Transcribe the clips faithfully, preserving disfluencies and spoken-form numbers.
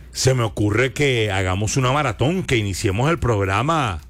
se me ocurre que hagamos una maratón, que iniciemos el programa.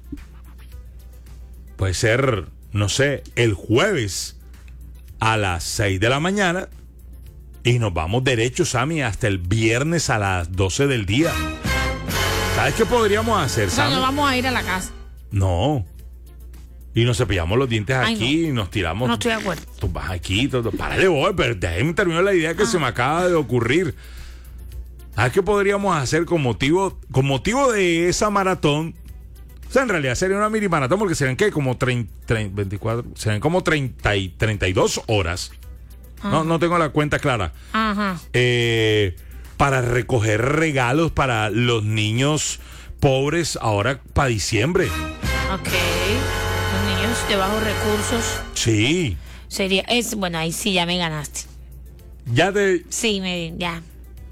Puede ser, no sé, el jueves a las seis de la mañana y nos vamos derecho, Sammy, hasta el viernes a las doce del día. ¿Sabes qué podríamos hacer, Sammy? No, no vamos a ir a la casa. No. Y nos cepillamos los dientes Ay, aquí no. y nos tiramos. No estoy de acuerdo. Tú vas aquí, todo. Párale, voy, pero déjeme terminar la idea que Ah. se me acaba de ocurrir. ¿Sabes qué podríamos hacer con motivo, con motivo de esa maratón? O sea, en realidad sería una mini maratón porque serían, ¿qué? Como treinta, treinta, veinticuatro, serían como treinta y treinta y dos horas. No, no tengo la cuenta clara. Ajá. Eh, para recoger regalos para los niños pobres ahora para diciembre. Ok. Los niños de bajos recursos. Sí. Sería, es, bueno, ahí sí ya me ganaste. Ya te... Sí, me, ya.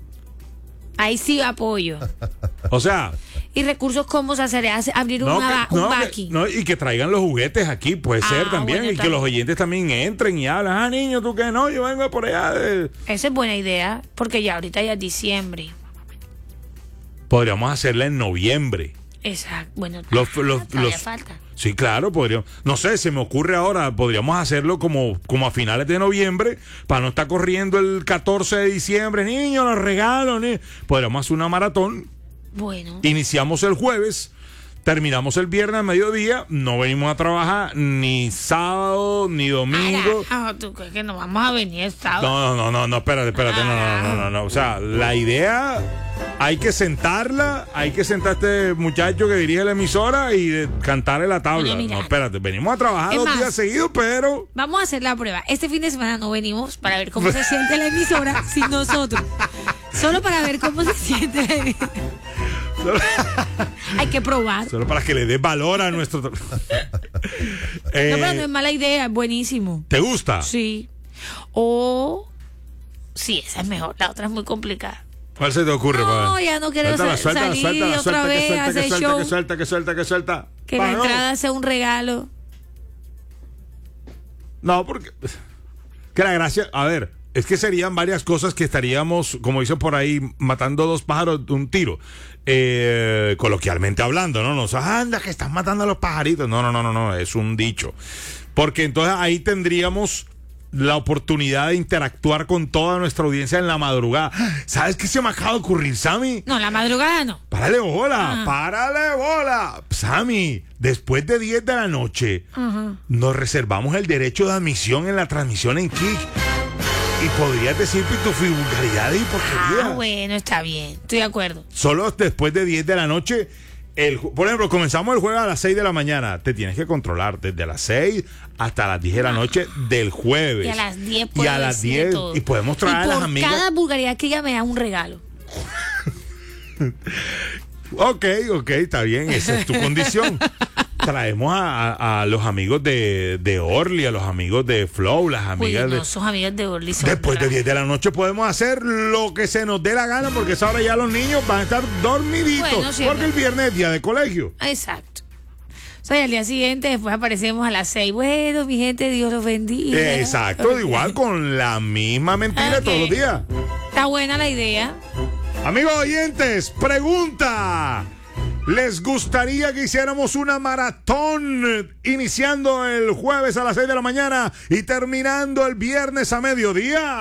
Ahí sí apoyo. O sea... ¿Y recursos cómo se hace? Hace- Abrir No, una, que, un no, que- baqui. no, y que traigan los juguetes aquí, puede Ah, ser también. bueno, y que también. los oyentes también entren y hablan. Ah, niño, ¿tú qué? No, yo vengo por allá. de-". Esa es buena idea, porque ya ahorita ya es diciembre. Podríamos hacerla en noviembre. Exacto. Bueno, Los- ah, los- todavía los- falta. Sí, claro, podríamos. No sé, se me ocurre ahora, podríamos hacerlo como, como a finales de noviembre, para no estar corriendo el catorce de diciembre. Niños, los regalos. Ni... Podríamos hacer una maratón. Bueno. Iniciamos el jueves, terminamos el viernes a mediodía, no venimos a trabajar ni sábado ni domingo. Carajo, ¿tú crees que nos vamos a venir el sábado? No, no, no, no, espérate, espérate, no, no, no, no, no. O sea, la idea hay que sentarla, hay que sentar a este muchacho que dirige la emisora y de- cantarle la tabla. Oye, mira. No, espérate, venimos a trabajar Es dos más, días seguidos, pero Vamos a hacer la prueba. Este fin de semana no venimos para ver cómo se siente la emisora sin nosotros. Solo para ver cómo se siente la emisora. Hay que probar. solo para que le dé valor a nuestro... tra- Eh, No, pero no es mala idea, es buenísimo. ¿Te gusta? Sí. O... Sí, esa es mejor. La otra es muy complicada. ¿Cuál se te ocurre? No, pa? ya no quiero Suéltala, sa- suéltala, salir suéltala, otra suelta, que vez suelta, a que hacer suelta, show. que suelta, que suelta, que suelta. Que Pa, la no. entrada sea un regalo. No, porque que la gracia, a ver, es que serían varias cosas que estaríamos, como dicen por ahí, matando dos pájaros de un tiro. Eh, coloquialmente hablando, ¿no? No, o sea, anda, que estás matando a los pajaritos. No, no, no, no, no, es un dicho. Porque entonces ahí tendríamos la oportunidad de interactuar con toda nuestra audiencia en la madrugada. ¿Sabes qué se me acaba de ocurrir, Sammy? No, la madrugada no. Párale bola, Ah. párale bola. Sammy, después de diez de la noche, nos reservamos el derecho de admisión en la transmisión en Kick. Y podrías decir tu vulgaridad y porquerías. Ah, bueno, está bien. Estoy de acuerdo. Solo después de diez de la noche. El, ju- por ejemplo, comenzamos el jueves a las seis de la mañana. Te tienes que controlar desde las seis hasta las diez de la noche del jueves. Y a las diez Y puedo a las decir de diez. todo. Y podemos traer Y a las por amigas. cada vulgaridad que ella me da un regalo. Ok, ok, está bien. Esa es tu condición. Traemos a, a- a los amigos de, de Orly, a los amigos de Flow, las Uy, amigas no, de... sus amigas de Orly son Después de raras. diez de la noche podemos hacer lo que se nos dé la gana, porque a esa hora ya los niños van a estar dormiditos, Bueno, sí, porque es el viernes es día de colegio. Exacto. O sea, y al día siguiente después aparecemos a las seis. Bueno, mi gente, Dios los bendiga. Eh, Exacto, igual con la misma mentira Ok. todos los días. Está buena la idea. Amigos oyentes, pregunta. ¿Les gustaría que hiciéramos una maratón iniciando el jueves a las seis de la mañana y terminando el viernes a mediodía?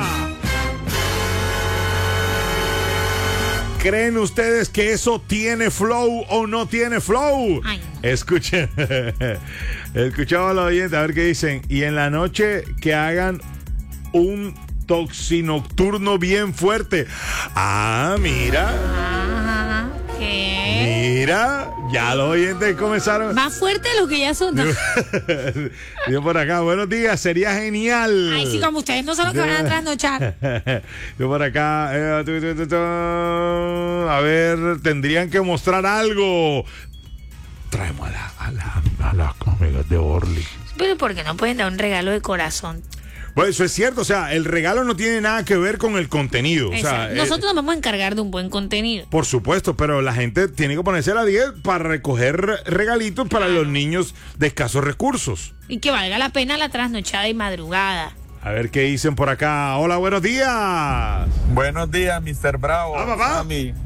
¿Creen ustedes que eso tiene flow o no tiene flow? Ay. Escuchen, escuchamos a los oyentes a ver qué dicen. Y en la noche que hagan un toxinocturno bien fuerte. Ah, mira. Ajá. ¿Qué? Mira, ya los oyentes comenzaron. Más fuerte de lo que ya son. ¿no? Yo por acá, buenos días, sería genial. Ay, sí, como ustedes no son los que van a trasnochar. Yo por acá, eh, tu, tu, tu, tu. A ver, tendrían que mostrar algo. Traemos a la, a la, a las amigas de Orly. Pero ¿por qué no pueden dar un regalo de corazón? Pues eso es cierto, o sea, el regalo no tiene nada que ver con el contenido. O sea, Exacto. eh, Nosotros nos vamos a encargar de un buen contenido. por supuesto, pero la gente tiene que ponerse a la diez para recoger regalitos para los niños de escasos recursos. Y que valga la pena la trasnochada y madrugada. A ver qué dicen por acá. Hola, buenos días. Buenos días, mister Bravo. Ah, papá. Sammy.